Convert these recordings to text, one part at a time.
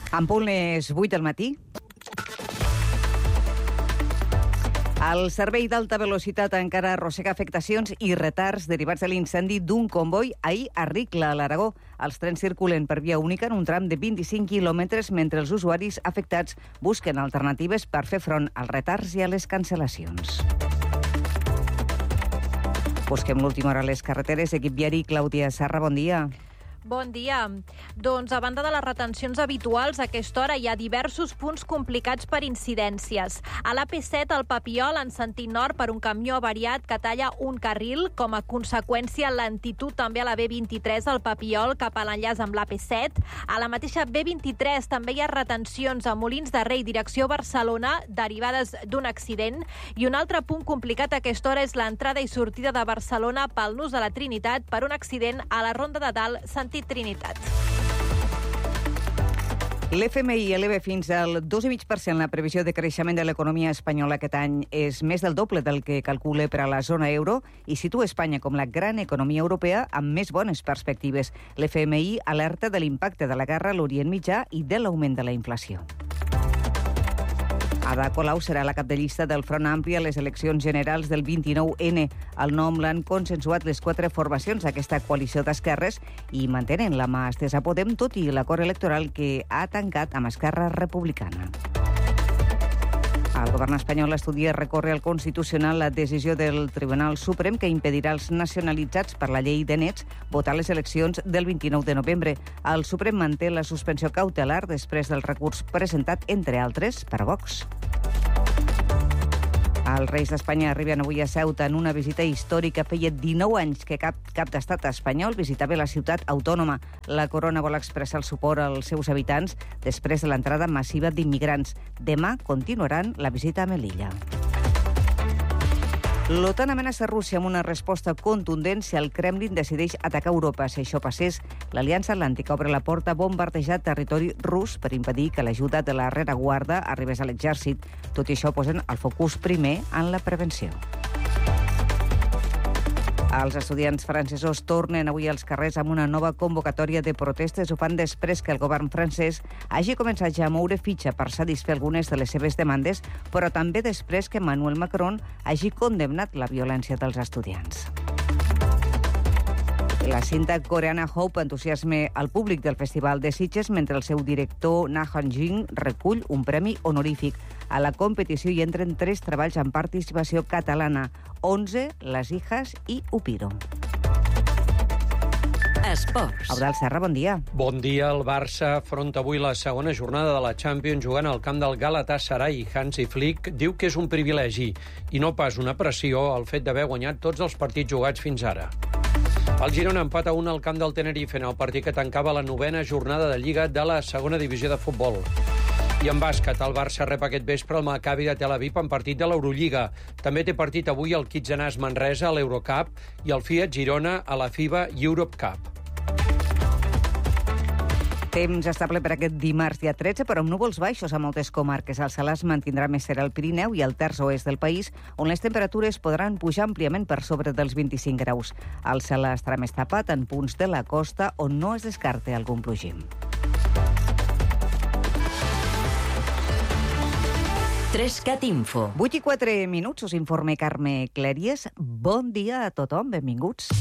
En punt les 8 del matí. El servei d'alta velocitat encara arrossega afectacions i retards derivats de l'incendi d'un comboi ahir a Ricla, a l'Aragó. Els trens circulen per via única en un tram de 25 quilòmetres mentre els usuaris afectats busquen alternatives per fer front als retards i a les cancel·lacions. Busquem l'última hora a les carreteres. Equip viari, Clàudia Sarra, bon dia. Bon dia. Doncs, a banda de les retencions habituals, a aquesta hora hi ha diversos punts complicats per incidències. A l'AP7, al Papiol, en sentit nord, per un camió avariat que talla un carril. Com a conseqüència, lentitud també a la B23, al Papiol, cap a l'enllaç amb l'AP7. A la mateixa B23 també hi ha retencions a Molins de Rei, direcció Barcelona, derivades d'un accident. I un altre punt complicat a aquesta hora és l'entrada i sortida de Barcelona pel Nus de la Trinitat per un accident a la Ronda de Dalt, sentit Trinitat. L'FMI eleva fins al 2,5% la previsió de creixement de l'economia espanyola aquest any. És més del doble del que calcula per a la zona euro i situa Espanya com la gran economia europea amb més bones perspectives. L'FMI alerta de l'impacte de la guerra a l'Orient Mitjà i de l'augment de la inflació. Ada Colau serà la cap de llista del Front Ampli a les eleccions generals del 29N. El nom l'han consensuat les 4 formacions d'aquesta coalició d'esquerres i mantenen la mà estesa a Podem, tot i l'acord electoral que ha tancat amb Esquerra Republicana. El govern espanyol estudia recórrer al Constitucional la decisió del Tribunal Suprem que impedirà als nacionalitzats per la llei de nets votar les eleccions del 29 de novembre. El Suprem manté la suspensió cautelar després del recurs presentat, entre altres, per Vox. Els Reis d'Espanya arriben avui a Ceuta en una visita històrica. Feia 19 anys que cap d'estat espanyol visitava la ciutat autònoma. La corona vol expressar el suport als seus habitants després de l'entrada massiva d'immigrants. Demà continuaran la visita a Melilla. L'OTAN amenaça Rússia amb una resposta contundent si el Kremlin decideix atacar Europa. Si això passés, l'Aliança Atlàntica obre la porta a bombardejar territori rus per impedir que l'ajuda de la rereguarda arribés a l'exèrcit. Tot i això, posen el focus primer en la prevenció. Els estudiants francesos tornen avui als carrers amb una nova convocatòria de protestes. Ho fan després que el govern francès hagi començat ja a moure fitxa per satisfer algunes de les seves demandes, però també després que Emmanuel Macron hagi condemnat la violència dels estudiants. La cinta coreana Hope entusiasma al públic del Festival de Sitges mentre el seu director Na Han-jin recull un premi honorífic. A la competició hi entren 3 treballs amb participació catalana: 11, Les Hijas i Upiro. Esports. Eudald Serra, bon dia. Bon dia. El Barça afronta avui la segona jornada de la Champions jugant al camp del Galatasaray. Hansi Flick diu que és un privilegi i no pas una pressió el fet d'haver guanyat tots els partits jugats fins ara. El Girona empata 1 al camp del Tenerife en el partit que tancava la 9a jornada de Lliga de la segona divisió de futbol. I en bàsquet, el Barça rep aquest vespre el Maccabi de Tel Aviv en partit de l'Eurolliga. També té partit avui el Kitzenàs Manresa a l'Eurocup i el Fiat Girona a la FIBA Europe Cup. Temps estable per aquest dimarts dia 13, però amb núvols baixos a moltes comarques. El Salàs mantindrà més serè al Pirineu i al terç oest del país, on les temperatures podran pujar àmpliament per sobre dels 25 graus. El cel estarà més tapat en punts de la costa on no es descarta algun plogim. 3CAT Info. 8 i 4 minuts, us informa Carme Clèries. Bon dia a tothom, benvinguts.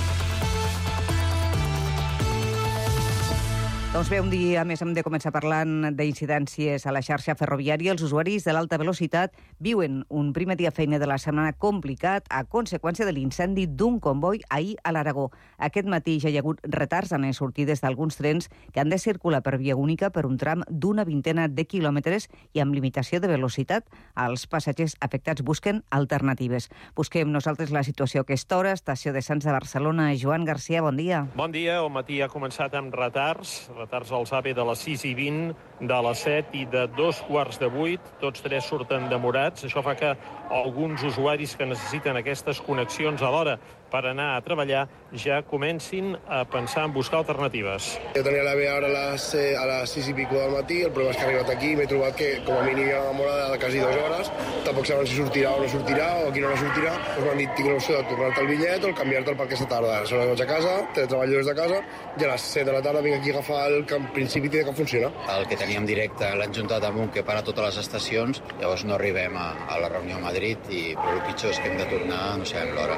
Doncs bé, un dia més hem de començar parlant d'incidències a la xarxa ferroviària. Els usuaris de l'alta velocitat viuen un primer dia feina de la setmana complicat a conseqüència de l'incendi d'un comboi ahir a l'Aragó. Aquest matí ja hi ha hagut retards en les sortides d'alguns trens que han de circular per via única per un tram d'una vintena de quilòmetres i amb limitació de velocitat. Els passatgers afectats busquen alternatives. Busquem nosaltres la situació a aquesta hora. Estació de Sants de Barcelona. Joan Garcia, bon dia. Bon dia. El matí ha començat amb retards als AVE de les 6:20, de les 7 i de 7:15. Tots 3 surten demorats. Això fa que alguns usuaris que necessiten aquestes connexions alhora per anar a treballar ja comencin a pensar en buscar alternatives. Jo tenia l'AVE ara a les 6 i pico del matí, el problema és que he arribat aquí i m'he trobat que com a mínim hi ha una demora de quasi 2 hores, tampoc saben si sortirà o no sortirà o a quina hora sortirà. M'han dit tinc l'opció de tornar-te el bitllet o el canviar-te el perquè s'ha tarda. Aleshores vaig a casa, treballo des de casa i a les 7 de la tarda vinc aquí a agafar el que en principi té que funcionar. El que teníem directe l'han juntat amb un que para totes les estacions, llavors no arribem a la reunió a Madrid, però el pitjor és que hem de tornar, no sabem l'hora.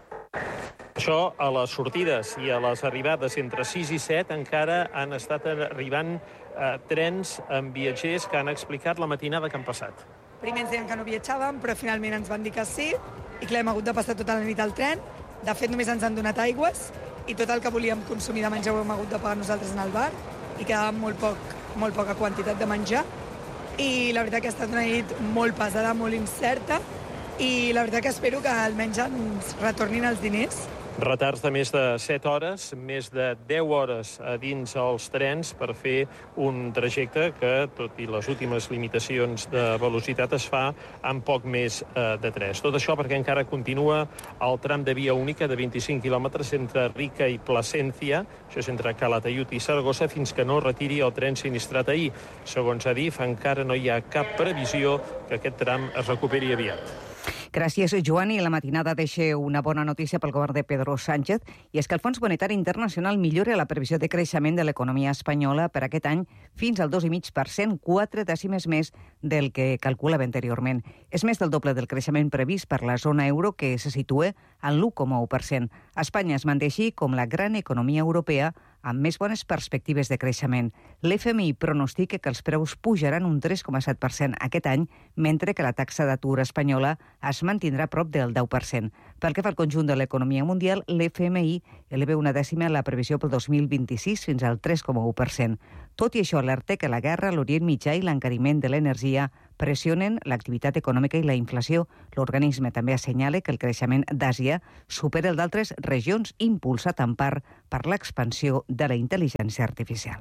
Això, a les sortides i a les arribades entre 6 i 7 encara han estat arribant trens amb viatgers que han explicat la matinada que han passat. Primer ens deien que no viatjàvem, però finalment ens van dir que sí, i clar, hem hagut de passar tota la nit al tren. De fet, només ens han donat aigües, i tot el que volíem consumir de menjar ho hem hagut de pagar nosaltres en el bar, i quedava molt poca quantitat de menjar. I la veritat que ha estat una nit molt pesada, molt incerta, i la veritat que espero que almenys ens retornin els diners. Retards de més de 7 hores, més de 10 hores a dins els trens per fer un trajecte que, tot i les últimes limitacions de velocitat, es fa en poc més de 3. Tot això perquè encara continua el tram de via única de 25 quilòmetres entre Rica i Plasencia, això és entre Calatayud i Saragossa, fins que no retiri el tren sinistrat ahir. Segons Adif, encara no hi ha cap previsió que aquest tram es recuperi aviat. Gràcies, Joan. I la matinada deixa una bona notícia pel govern de Pedro Sánchez, i és que el Fons Monetari Internacional millora la previsió de creixement de l'economia espanyola per aquest any fins al 2,5%, 4 dècimes més del que calculava anteriorment. És més del doble del creixement previst per la zona euro, que se situa en l'1,1%. Espanya es manté així com la gran economia europea amb més bones perspectives de creixement. L'FMI pronostica que els preus pujaran un 3,7% aquest any, mentre que la taxa d'atur espanyola es mantindrà a prop del 10%. Pel que fa al conjunt de l'economia mundial, l'FMI eleva una dècima la previsió pel 2026 fins al 3,1%. Tot i això, alerta que la guerra a l'Orient Mitjà i l'encariment de l'energia pressionen l'activitat econòmica i la inflació. L'organisme també assenyala que el creixement d'Àsia supera el d'altres regions, impulsat en part per l'expansió de la intel·ligència artificial.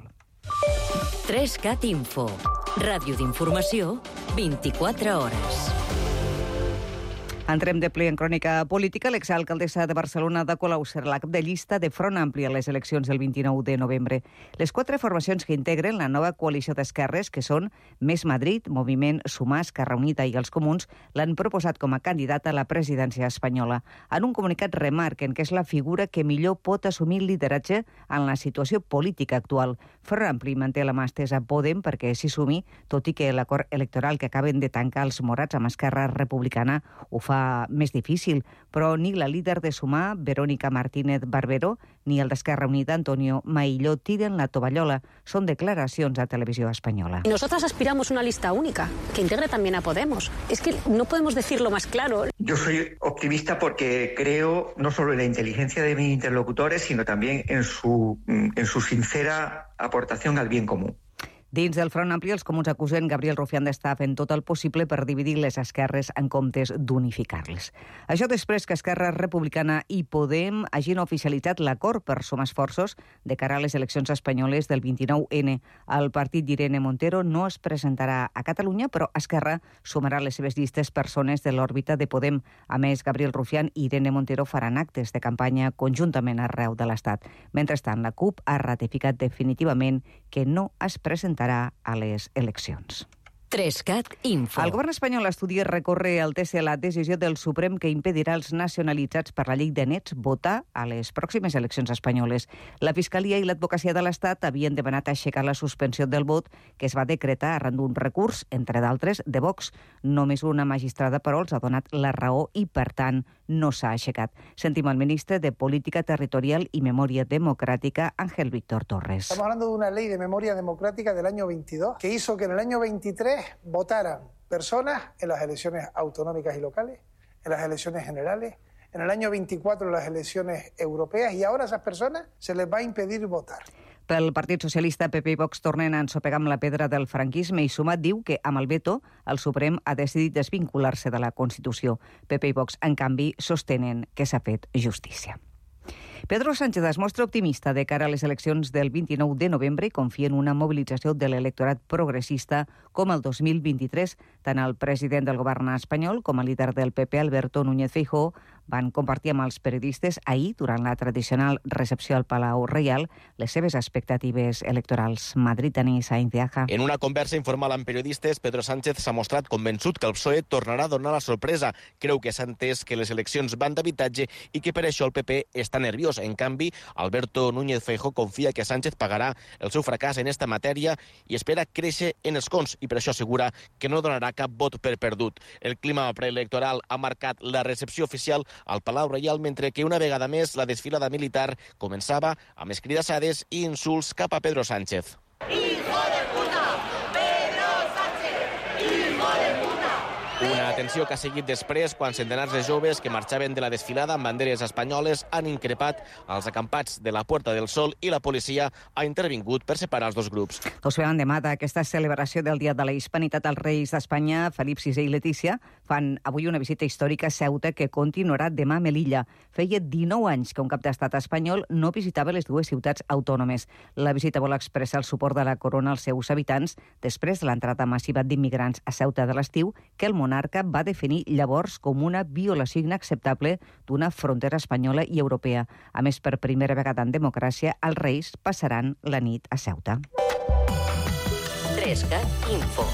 3CAT Info. Ràdio d'informació, 24 hores. Entrem de ple en crònica política. L'exalcaldessa de Barcelona, Ada Colau, serà la cap de llista de Front Ampli a les eleccions del 29 de novembre. Les 4 formacions que integren la nova coalició d'esquerres, que són Més Madrid, Moviment, Sumar, Esquerra Unida i els Comuns, l'han proposat com a candidata a la presidència espanyola. En un comunicat remarquen que és la figura que millor pot assumir el lideratge en la situació política actual. Front Ampli manté la mà estesa a Podem perquè s'hi sumi, tot i que l'acord electoral que acaben de tancar els morats amb Esquerra Republicana ho fa més difícil, però ni la líder de Sumar, Verónica Martínez Barbero, ni el d'Esquerra Unida, Antonio Mailló, tiren la tovallola. Són declaracions a Televisió Espanyola. Nosotras aspiramos a una lista única, que integre también a Podemos. Es que no podemos decirlo más claro. Yo soy optimista porque creo no solo en la inteligencia de mis interlocutores, sino también en su sincera aportación al bien común. Dins del Front Ampli, els Comuns acusen Gabriel Rufián d'estar fent tot el possible per dividir les esquerres en comptes d'unificar-les. Això després que Esquerra Republicana i Podem hagin oficialitzat l'acord per sumar esforços de cara a les eleccions espanyoles del 29N. El partit d'Irene Montero no es presentarà a Catalunya, però Esquerra sumarà les seves llistes persones de l'òrbita de Podem. A més, Gabriel Rufián i Irene Montero faran actes de campanya conjuntament arreu de l'Estat. Mentrestant, la CUP ha ratificat definitivament que no es presentarà a les eleccions. 3CAT Info. El govern espanyol estudia recórrer al TC la decisió del Suprem que impedirà als nacionalitzats per la llei de nets votar a les pròximes eleccions espanyoles. La Fiscalia i l'Advocacia de l'Estat havien demanat aixecar la suspensió del vot que es va decretar arran d'un recurs, entre d'altres, de Vox. Només una magistrada, però, els ha donat la raó i, per tant, no s'ha aixecat. Sentim el ministre de Política Territorial y Memoria Democrática, Ángel Víctor Torres. Estamos hablando de una ley de memoria democrática del año 22 que hizo que en el año 23 votaran personas en las elecciones autonómicas y locales, en las elecciones generales, en el año 24 en las elecciones europeas, y ahora a esas personas se les va a impedir votar. Pel Partit Socialista, PP i Vox tornen a ensopegar amb la pedra del franquisme i Sumar diu que, amb el veto, el Suprem ha decidit desvincular-se de la Constitució. PP i Vox, en canvi, sostenen que s'ha fet justícia. Pedro Sánchez es mostra optimista de cara a les eleccions del 29 de novembre i confia en una mobilització de l'electorat progressista com el 2023. Tant el president del govern espanyol com el líder del PP, Alberto Núñez Feijóo, van compartir amb els periodistes ahir, durant la tradicional recepció al Palau Reial, les seves expectatives electorals. Madrid, Tani Sainz de Aja. En una conversa informal amb periodistes, Pedro Sánchez s'ha mostrat convençut que el PSOE tornarà a donar la sorpresa. Creu que s'ha entès que les eleccions van d'habitatge i que per això el PP està nerviós. En canvi, Alberto Núñez Feijóo confia que Sánchez pagarà el seu fracàs en esta matèria i espera créixer en escons i per això assegura que no donarà cap vot per perdut. El clima preelectoral ha marcat la recepció oficial al Palau Reial, mentre que una vegada més la desfilada militar començava amb escridassades i insults cap a Pedro Sánchez. ¡Hijo de puta! ¡Pedro Sánchez! ¡Hijo de puta! Una atenció que ha seguit després quan centenars de joves que marxaven de la desfilada amb banderes espanyoles han increpat els acampats de la Puerta del Sol i la policia ha intervingut per separar els dos grups. Us veuen demà d'aquesta celebració del Dia de la Hispanitat als Reis d'Espanya. Felip VI i Letícia fan avui una visita històrica a Ceuta que continuarà demà a Melilla. Feia 19 anys que un cap d'estat espanyol no visitava les dues ciutats autònomes. La visita vol expressar el suport de la corona als seus habitants després de l'entrada massiva d'immigrants a Ceuta de l'estiu, que el monarca va definir llavors com una violació inacceptable d'una frontera espanyola i europea. A més, per primera vegada en democràcia, els Reis passaran la nit a Ceuta. 3CAT Info.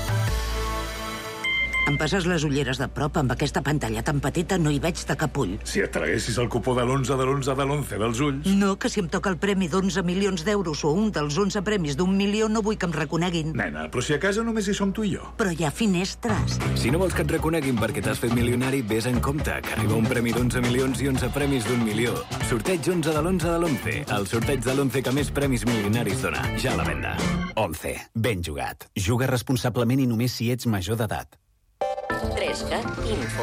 Em passes les ulleres de prop? Amb aquesta pantalla tan petita no hi veig de cap ull. Si et traguessis el cupó de l'11 de l'11 de l'11 dels ulls... No, que si em toca el premi d'11 milions d'euros o un dels 11 premis d'1 milió no vull que em reconeguin. Nena, però si a casa només hi som tu i jo. Però hi ha finestres. Si no vols que et reconeguin perquè t'has fet milionari, vés en compte, que arriba un premi d'11 milions i 11 premis d'1 milió. Sorteig 11 de l'11 de l'11. El sorteig de l'11 que més premis milionaris dona. Ja a la venda. 11. Ben jugat. Juga responsablement i només si ets major d'edat. 3CAT Info.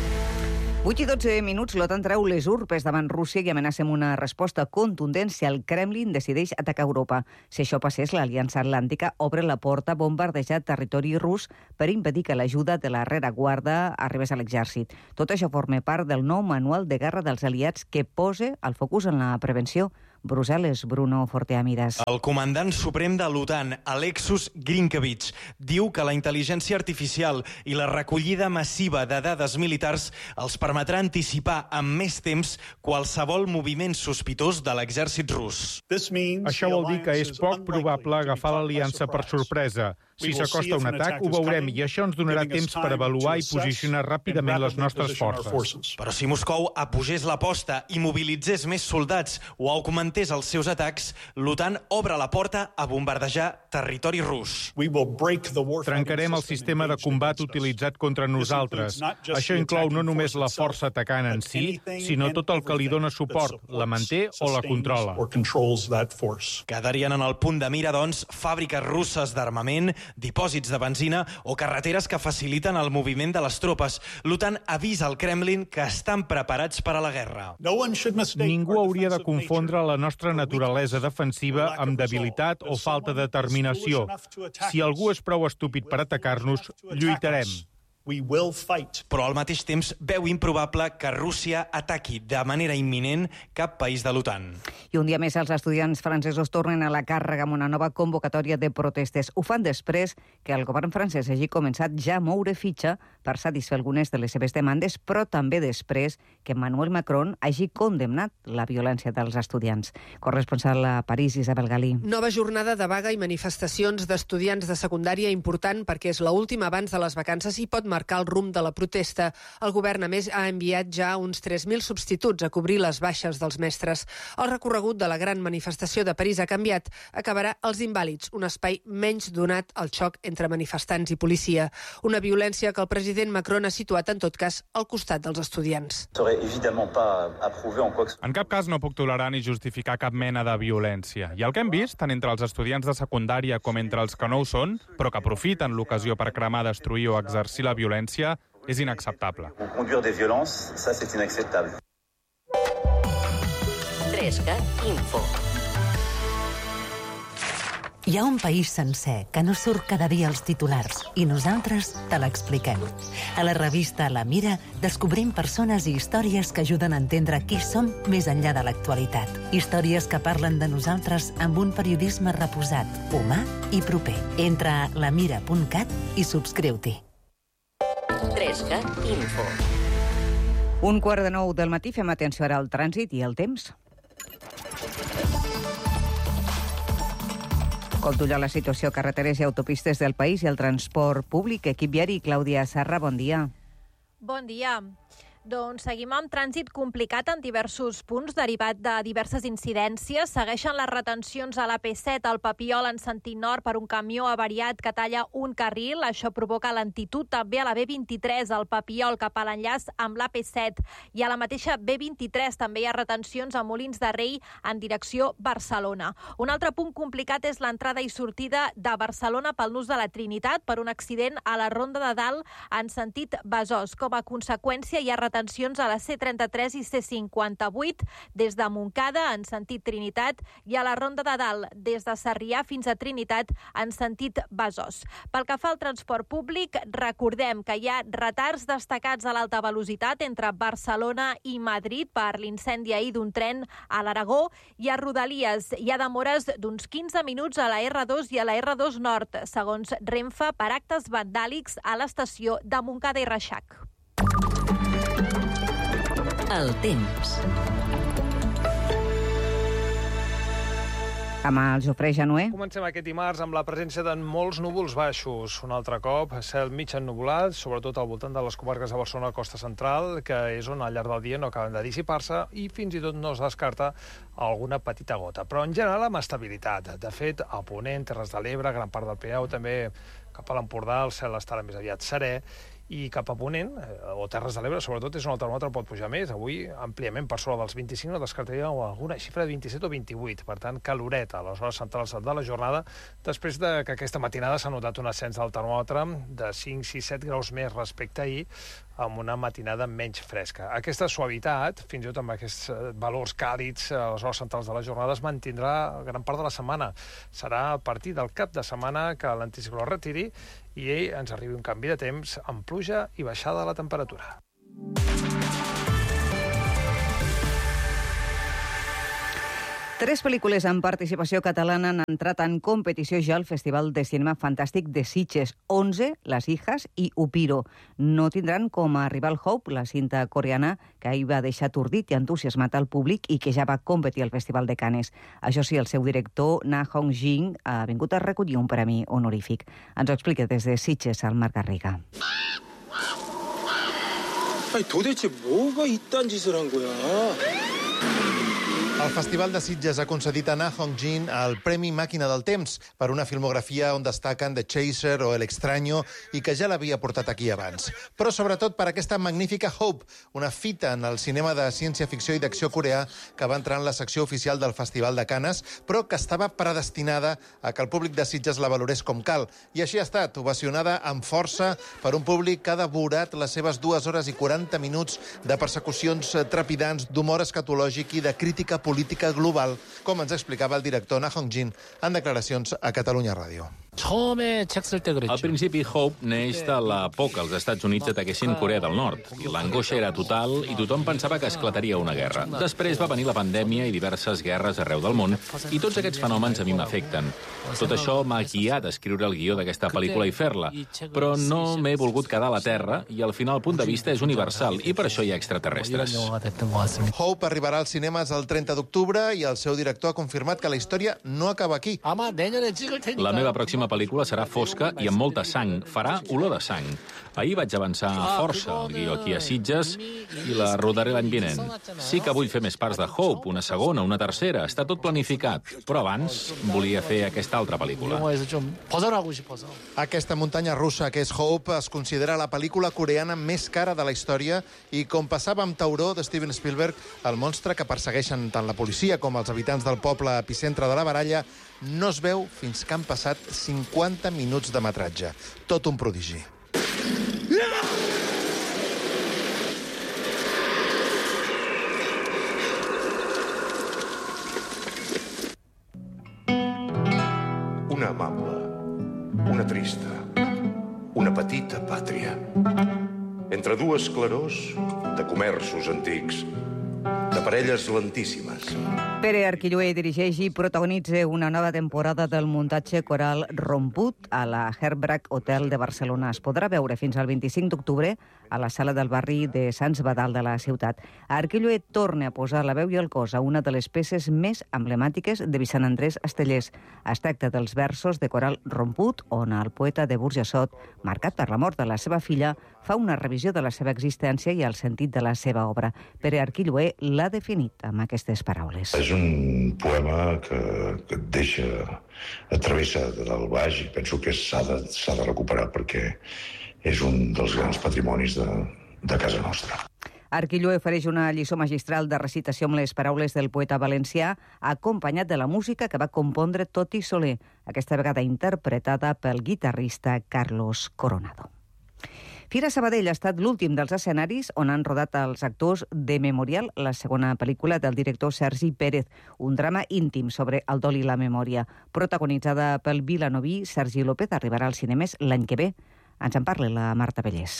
8 i 12 minuts, l'OTAN treu les urpes davant Rússia i amenaça amb una resposta contundent si el Kremlin decideix atacar Europa. Si això passés, l'Aliança Atlàntica obre la porta a bombardejar territori rus per impedir que l'ajuda de la rereguarda arribés a l'exèrcit. Tot això forma part del nou manual de guerra dels aliats que posa el focus en la prevenció. Brussel·les, Bruno Forteamidas. El comandant suprem de l'OTAN, Alexus Grinkevich, diu que la intel·ligència artificial i la recollida massiva de dades militars els permetrà anticipar amb més temps qualsevol moviment sospitós de l'exèrcit rus. Això vol dir que és poc probable agafar l'aliança per sorpresa. Si s'acosta un atac, ho veurem, i això ens donarà temps per avaluar i posicionar ràpidament les nostres forces. Però si Moscou apugés l'aposta i mobilitzés més soldats o augmentés els seus atacs, l'OTAN obre la porta a bombardejar territori rus. Trencarem el sistema de combat utilitzat contra nosaltres. Això inclou no només la força atacant en si, sinó tot el que li dona suport, la manté o la controla. Quedarien en el punt de mira, doncs, fàbriques russes d'armament, dipòsits de benzina o carreteres que faciliten el moviment de les tropes. L'OTAN avisa al Kremlin que estan preparats per a la guerra. Ningú hauria de confondre la nostra naturalesa defensiva amb debilitat o falta de determinació. Si algú és prou estúpid per atacar-nos, lluitarem. Però al mateix temps veu improbable que Rússia ataqui de manera imminent cap país de l'OTAN. I un dia més els estudiants francesos tornen a la càrrega amb una nova convocatòria de protestes. Ho fan després que el govern francès hagi començat ja a moure fitxa per satisfer algunes de les seves demandes, però també després que Emmanuel Macron hagi condemnat la violència dels estudiants. Corresponsal a París, Isabel Galí. Nova jornada de vaga i manifestacions d'estudiants de secundària important perquè és l'última abans de les vacances i pot marcar el rumb de la protesta. El govern, a més, ha enviat ja uns 3.000 substituts a cobrir les baixes dels mestres. El recorregut de la gran manifestació de París ha canviat. Acabarà als Invàlids, un espai menys donat al xoc entre manifestants i policia. Una violència que el president Macron ha situat, en tot cas, al costat dels estudiants. En cap cas no puc tolerar ni justificar cap mena de violència. I el que hem vist, tant entre els estudiants de secundària com entre els que no ho són, però que aprofiten l'ocasió per cremar, destruir o exercir la violència, és inacceptable. 3CAT Info. Hi ha un país sencer que no surt cada dia als titulars i nosaltres te l'expliquem. A la revista La Mira descobrim persones i històries que ajuden a entendre qui som més enllà de l'actualitat. Històries que parlen de nosaltres amb un periodisme reposat, humà i proper. Entra a lamira.cat i subscriu-t'hi. 3CAT Info. 1:15 del matí, fem atenció ara al trànsit i al temps. Com ja la situació a carreteres i autopistes del país i el transport públic. Equip viari, Clàudia Sarra, bon dia. Bon dia. Doncs seguim amb trànsit complicat en diversos punts, derivat de diverses incidències. Segueixen les retencions a l'AP7 al Papiol en sentit nord per un camió avariat que talla un carril. Això provoca lentitud també a la B23 al Papiol cap a l'enllaç amb l'AP7. I a la mateixa B23 també hi ha retencions a Molins de Rei en direcció Barcelona. Un altre punt complicat és l'entrada i sortida de Barcelona pel nus de la Trinitat per un accident a la Ronda de Dalt en sentit Besòs. Com a conseqüència hi ha retencions a la C33 i C58 des de Montcada en sentit Trinitat i a la Ronda de Dalt des de Sarrià fins a Trinitat en sentit Besòs. Pel que fa al transport públic, recordem que hi ha retards destacats a l'alta velocitat entre Barcelona i Madrid per l'incendi ahir d'un tren a l'Aragó i a Rodalies. Hi ha demores d'uns 15 minuts a la R2 i a la R2 Nord, segons Renfe, per actes vandàlics a l'estació de Montcada i Reixac. El temps. Amb el Jofre Januer. Comencem aquest dimarts amb la presència de molts núvols baixos. Un altre cop, cel mig ennuvolat, sobretot al voltant de les comarques de Barcelona, Costa Central, que és on al llarg del dia no acaben de dissipar-se i fins i tot no es descarta alguna petita gota. Però en general amb estabilitat. De fet, a Ponent, Terres de l'Ebre, gran part del Piau, també cap a l'Empordà, el cel estarà més aviat serè, i cap a Ponent, o Terres de l'Ebre, sobretot, és on el termòmetre pot pujar més. Avui, àmpliament per sobre dels 25, no descartaria alguna xifra de 27 o 28. Per tant, caloreta a les hores centrals de la jornada, després de que aquesta matinada s'ha notat un ascens del termòmetre de 5, 6, 7 graus més respecte a ahir, amb una matinada menys fresca. Aquesta suavitat, fins i tot amb aquests valors càlids a les hores centrals de la jornada, es mantindrà gran part de la setmana. Serà a partir del cap de setmana que l'anticicló es retiri i ens arribi un canvi de temps amb pluja i baixada de la temperatura. Tres pel·lícules amb participació catalana han entrat en competició ja al Festival de Cinema Fantàstic de Sitges. 11, Las hijas i Upiro. No tindran com a rival Hope, la cinta coreana que ahir va deixar atordit i entusiasmat al públic i que ja va competir al Festival de Cannes. Això sí, el seu director, Na Hong-jin, ha vingut a recollir un premi honorífic. Ens ho explica des de Sitges, el Marc Garriga. 아니, 도대체 뭐가 이딴 짓을 한 거야? El Festival de Sitges ha concedit a Na Hong-jin el Premi Màquina del Temps per una filmografia on destaquen The Chaser o El Extraño i que ja l'havia portat aquí abans. Però sobretot per aquesta magnífica Hope, una fita en el cinema de ciència-ficció i d'acció coreà que va entrar en la secció oficial del Festival de Cannes, però que estava predestinada a que el públic de Sitges la valorés com cal. I així ha estat, ovacionada amb força per un públic que ha devorat les seves 2 hores i 40 minuts de persecucions trepidants, d'humor escatològic i de crítica política global, com ens explicava el director Na Hong-jin en declaracions a Catalunya Ràdio. Al principi, Hope neix de la por que els Estats Units ataquessin Corea del Nord. L'angoixa era total i tothom pensava que esclataria una guerra. Després va venir la pandèmia i diverses guerres arreu del món, i tots aquests fenòmens a mi m'afecten. Tot això m'ha guiat a escriure el guió d'aquesta pel·lícula i fer-la, però no m'he volgut quedar a la Terra i al final el punt de vista és universal i per això hi ha extraterrestres. Hope arribarà als cinemes el 30 d'octubre i el seu director ha confirmat que la història no acaba aquí. La meva pròxima pel·lícula serà fosca i amb molta sang. Farà olor de sang. Ahir vaig avançar força el guió aquí a Sitges i la rodaré l'any vinent. Sí que vull fer més parts de Hope, una segona, una tercera. Està tot planificat, però abans volia fer aquesta altra pel·lícula. Aquesta muntanya russa que és Hope es considera la pel·lícula coreana més cara de la història i, com passava amb Tauró de Steven Spielberg, el monstre que persegueixen tant la policia com els habitants del poble epicentre de la baralla no es veu fins que han passat 50 minuts de metratge. Tot un prodigi. Una amable, una trista, una petita pàtria. Entre dues clarors de comerços antics, de parelles lentíssimes. Pere Arquillué dirigeix i protagonitza una nova temporada del muntatge coral Romput a la Herbrach Hotel de Barcelona. Es podrà veure fins al 25 d'octubre a la sala del barri de Sants Badal de la ciutat. Arquilloé torna a posar la veu i el cos a una de les peces més emblemàtiques de Vicent Andrés Estellés. Es tracta dels versos de Coral Romput, on el poeta de Burjassot, marcat per la mort de la seva filla, fa una revisió de la seva existència i el sentit de la seva obra. Pere Arquilloé l'ha definit amb aquestes paraules. És un poema que et deixa travessat del baix i penso que s'ha de recuperar perquè és un dels grans patrimonis de casa nostra. Arquilloé ofereix una lliçó magistral de recitació amb les paraules del poeta valencià, acompanyat de la música que va compondre Toti Soler, aquesta vegada interpretada pel guitarrista Carlos Coronado. Fira Sabadell ha estat l'últim dels escenaris on han rodat els actors de Memorial, la segona pel·lícula del director Sergi Pérez, un drama íntim sobre el dol i la memòria. Protagonitzada pel vilanoví Sergi López, arribarà als cinemes l'any que ve. Ens en parla la Marta Vallès.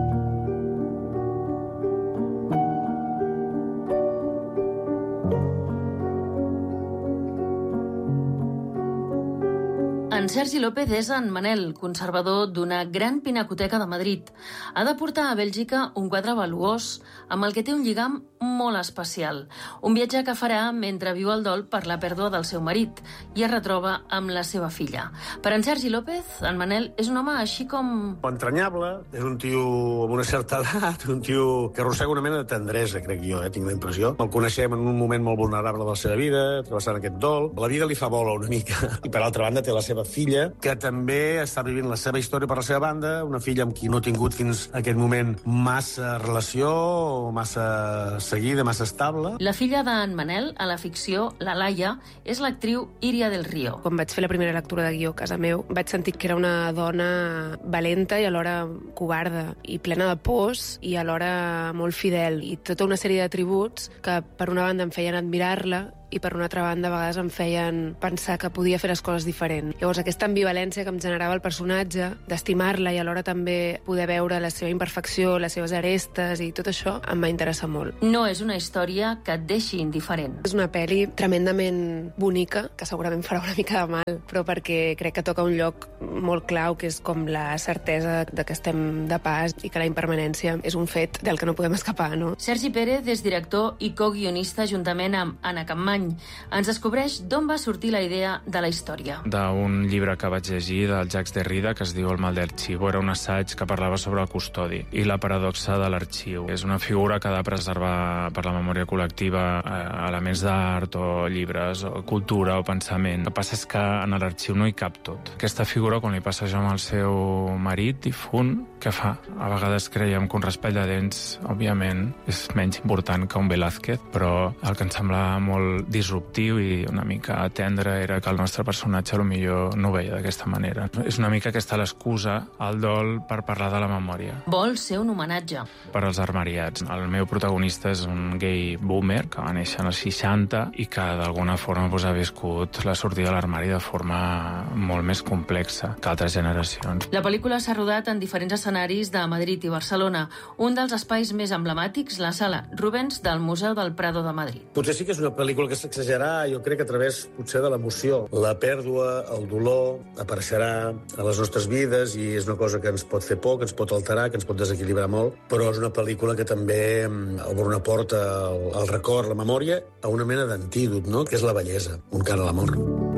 En Sergi López és en Manel, conservador d'una gran pinacoteca de Madrid. Ha de portar a Bèlgica un quadre valuós amb el que té un lligam molt especial. Un viatge que farà mentre viu el dol per la pèrdua del seu marit i es retroba amb la seva filla. Per en Sergi López, en Manel és un home així com... entranyable, és un tio amb una certa edat, un tio que arrossega una mena de tendresa, crec jo, tinc la impressió. El coneixem en un moment molt vulnerable de la seva vida, travessant aquest dol. La vida li fa bola una mica. I per altra banda té la seva filla, que també està vivint la seva història per la seva banda, una filla amb qui no ha tingut fins a aquest moment massa relació, massa seguida, massa estable. La filla d'en Manel, a la ficció, la Laia, és l'actriu Iria del Río. Quan vaig fer la primera lectura de guió a casa meu, vaig sentir que era una dona valenta i alhora covarda, i plena de pors i alhora molt fidel, i tota una sèrie d'atributs que per una banda em feien admirar-la i per una altra banda a vegades em feien pensar que podia fer les coses diferent. Llavors aquesta ambivalència que em generava el personatge, d'estimar-la i alhora també poder veure la seva imperfecció, les seves arestes i tot això, em va interessar molt. No és una història que et deixi indiferent. És una pel·li tremendament bonica, que segurament farà una mica de mal, però perquè crec que toca un lloc molt clau, que és com la certesa de que estem de pas i que la impermanència és un fet del que no podem escapar, no? Sergi Pérez és director i co-guionista juntament amb Anna Campmany. Ens descobreix d'on va sortir la idea de la història. D'un llibre que vaig llegir del Jacques Derrida que es diu El mal d'arxiu. Era un assaig que parlava sobre el custodi i la paradoxa de l'arxiu. És una figura que ha de preservar per la memòria col·lectiva elements d'art o llibres o cultura o pensament. El que passa és que en l'arxiu no hi cap tot. Aquesta figura, quan li passa això amb el seu marit difunt, què fa? A vegades creiem que un raspall de dents, òbviament, és menys important que un Velázquez, però el que em sembla molt disruptiu i una mica tendre era que el nostre personatge potser no ho veia d'aquesta manera. És una mica aquesta l'excusa al dol per parlar de la memòria. Vol ser un homenatge. Per als armariats. El meu protagonista és un gay boomer que va néixer als 60 i que d'alguna forma ha viscut la sortida de l'armari de forma molt més complexa que altres generacions. La pel·lícula s'ha rodat en diferents escenaris de Madrid i Barcelona. Un dels espais més emblemàtics, la sala Rubens del Museu del Prado de Madrid. Potser sí que és una pel·lícula que s'exagerarà, jo crec, a través potser de l'emoció. La pèrdua, el dolor, apareixerà a les nostres vides i és una cosa que ens pot fer por, que ens pot alterar, que ens pot desequilibrar molt, però és una pel·lícula que també obre una porta al record, la memòria, a una mena d'antídot, no?, que és la bellesa, un cara a l'amor.